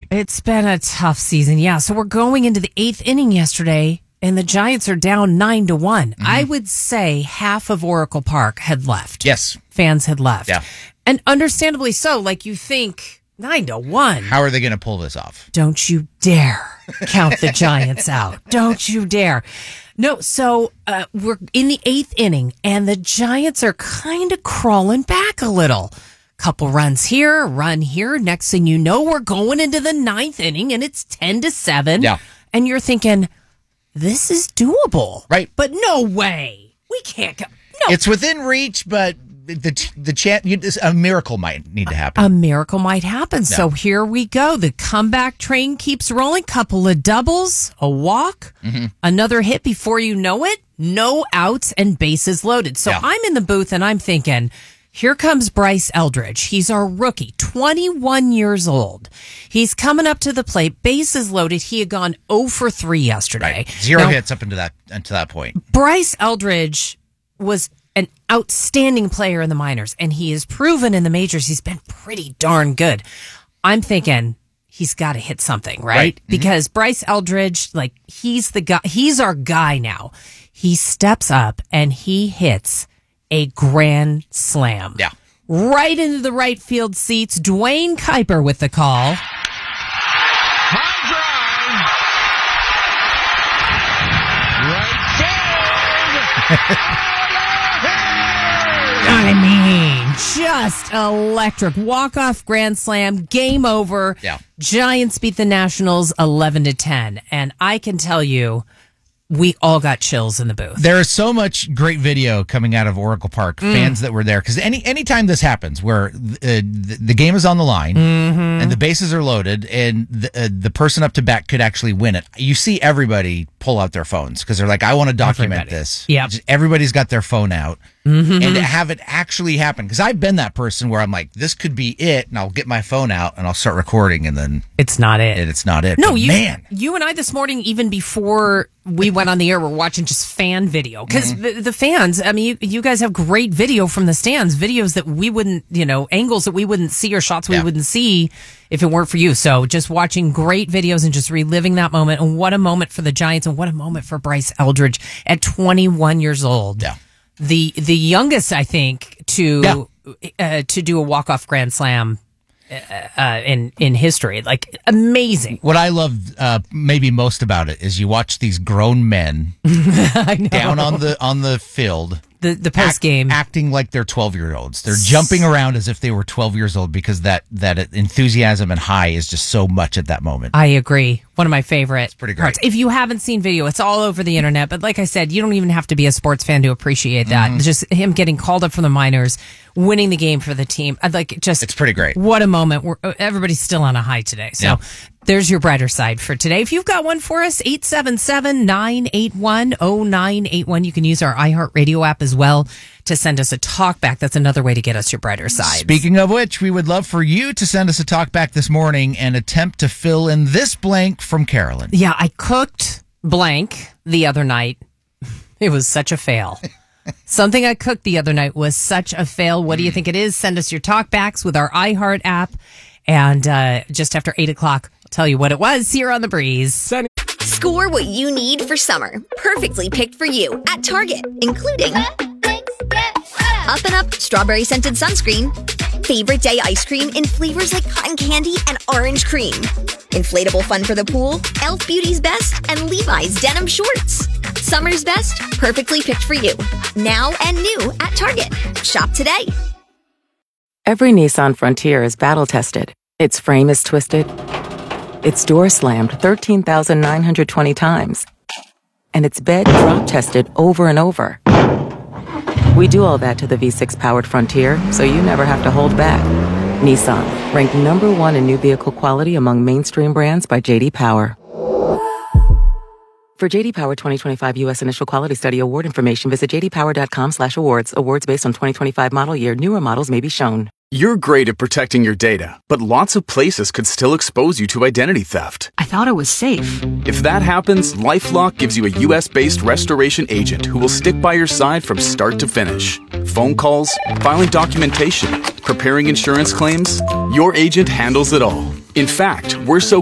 It's been a tough season, yeah. So we're going into the 8th inning yesterday, and the Giants are down 9-1. Mm-hmm. I would say half of Oracle Park had left. Yes. Fans had left. Yeah. And understandably so. Like, you think 9-1. How are they going to pull this off? Don't you dare count the Giants out. Don't you dare. No, so we're in the 8th inning, and the Giants are kind of crawling back a little. Couple runs here, run here. Next thing you know, we're going into the 9th inning, and it's 10-7. Yeah. And you're thinking, this is doable. Right. But no way. We can't go. No. It's within reach, but a miracle might need to happen. A miracle might happen. Yeah. So here we go. The comeback train keeps rolling. Couple of doubles, a walk, another hit before you know it. No outs and bases loaded. So Yeah. I'm in the booth and I'm thinking, here comes Bryce Eldridge. He's our rookie, 21 years old. He's coming up to the plate, bases loaded. He had gone 0 for 3 yesterday. Right. Zero Now, hits up into that point. Bryce Eldridge was an outstanding player in the minors, and he has proven in the majors he's been pretty darn good. I'm thinking he's got to hit something, right? Mm-hmm. Because Bryce Eldridge, like, he's the guy. He's our guy now. He steps up and he hits a grand slam. Yeah. Right into the right field seats. Dwayne Kuiper with the call. High drive. Right field. I mean, just electric. Walk-off grand slam. Game over. Yeah. Giants beat the Nationals 11-10. And I can tell you, we all got chills in the booth. There is so much great video coming out of Oracle Park, fans that were there. Because anytime this happens, where the game is on the line and the bases are loaded and the person up to bat could actually win it, you see everybody pull out their phones because they're like, I want to document this. Yeah, everybody's got their phone out. And to have it actually happen, because I've been that person where I'm like, this could be it, and I'll get my phone out and I'll start recording, and then it's not it. It's not it. No, but you and I this morning, even before we went on the air, were watching just fan video because the fans. I mean, you guys have great video from the stands, videos that we wouldn't, angles that we wouldn't see or shots we wouldn't see if it weren't for you. So just watching great videos and just reliving that moment, and what a moment for the Giants, and what a moment for Bryce Eldridge at 21 years old. Yeah. The youngest, I think, to do a walk-off grand slam in history. Like, amazing. What I love maybe most about it is you watch these grown men down on the field. The post game acting like they're 12-year-olds. They're jumping around as if they were 12 years old because that enthusiasm and high is just so much at that moment. I agree. One of my favorite. It's pretty great. Parts. If you haven't seen video, it's all over the internet. But like I said, you don't even have to be a sports fan to appreciate that. Just him getting called up from the minors, winning the game for the team. It's pretty great. What a moment. Everybody's still on a high today. So there's your brighter side for today. If you've got one for us, 877-981-0981. You can use our iHeartRadio app as well to send us a talk back. That's another way to get us your brighter side. Speaking of which, we would love for you to send us a talk back this morning and attempt to fill in this blank from Carolyn. Yeah, I cooked blank the other night. It was such a fail. Something I cooked the other night was such a fail. What do you think it is? Send us your talkbacks with our iHeart app. And just after 8 o'clock, I'll tell you what it was here on The Breeze. Score what you need for summer. Perfectly picked for you at Target, including Up and Up strawberry scented sunscreen, favorite day ice cream in flavors like cotton candy and orange cream, inflatable fun for the pool, Elf Beauty's Best, and Levi's denim shorts. Summer's best, perfectly picked for you. Now and new at Target. Shop today. Every Nissan Frontier is battle-tested. Its frame is twisted. Its door slammed 13,920 times. And its bed drop-tested over and over. We do all that to the V6-powered Frontier, so you never have to hold back. Nissan, ranked number 1 in new vehicle quality among mainstream brands by J.D. Power. For J.D. Power 2025 U.S. Initial Quality Study Award information, visit jdpower.com/awards. Awards based on 2025 model year. Newer models may be shown. You're great at protecting your data, but lots of places could still expose you to identity theft. I thought it was safe. If that happens, LifeLock gives you a U.S.-based restoration agent who will stick by your side from start to finish. Phone calls, filing documentation, preparing insurance claims, your agent handles it all. In fact, we're so